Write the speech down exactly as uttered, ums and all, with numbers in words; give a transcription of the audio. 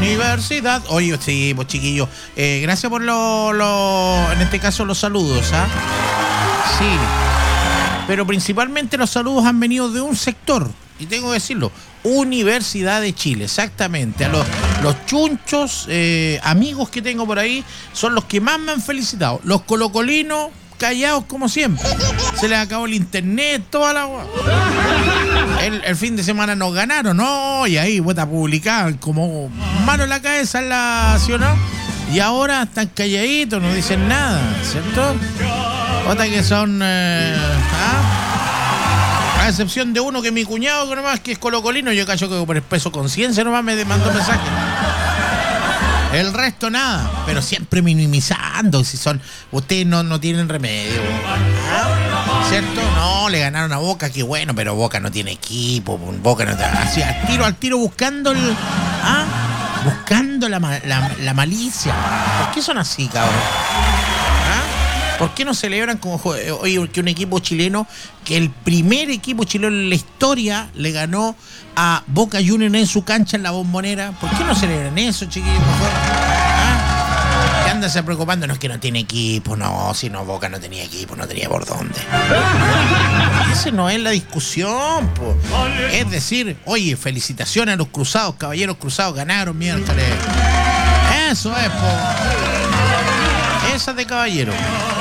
Universidad. Oye, sí, pues chiquillos, eh, gracias por los, lo, en este caso los saludos, ¿ah? Sí, pero principalmente los saludos han venido de un sector, y tengo que decirlo, Universidad de Chile, exactamente. A los, los chunchos, eh, amigos que tengo por ahí, son los que más me han felicitado. Los colocolinos, callados como siempre. Se les acabó el internet, toda la... El, el fin de semana nos ganaron, ¿no? Y ahí, vuelta publicada, como mano en la cabeza en la ciudad. Y ahora están calladitos, no dicen nada, ¿cierto? Otra que son... Eh, ¿ah? A excepción de uno que mi cuñado, que nomás que es colocolino, yo cacho que por el peso conciencia nomás me mandó mensaje. El resto nada, pero siempre minimizando. Si son, ustedes no, no tienen remedio, ¿ah? ¿Cierto? No, le ganaron a Boca, qué bueno, pero Boca no tiene equipo, Boca no tiene, así al tiro, al tiro buscando el, ¿ah? Buscando la, la, la malicia. ¿Por qué son así, cabrón? ¿Ah? ¿Por qué no celebran como oye, que un equipo chileno, que el primer equipo chileno en la historia le ganó a Boca Juniors en su cancha en la Bombonera? ¿Por qué no celebran eso, chiquillos? ¿Ah? ¿Qué andas preocupando? No es que no tiene equipo, no, si no, Boca no tenía equipo, no tenía por dónde. Esa no es la discusión, po. Es decir, oye, felicitaciones a los cruzados, caballeros cruzados, ganaron miércoles. Eso es, po. Esa de caballero.